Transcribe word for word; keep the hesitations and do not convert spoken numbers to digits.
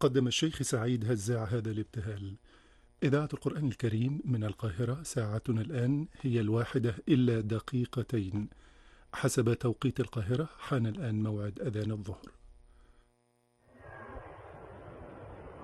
قدم الشيخ سعيد هزاع هذا الابتهال. إذاعة القرآن الكريم من القاهرة، ساعتنا الآن هي الواحدة إلا دقيقتين حسب توقيت القاهرة. حان الآن موعد أذان الظهر.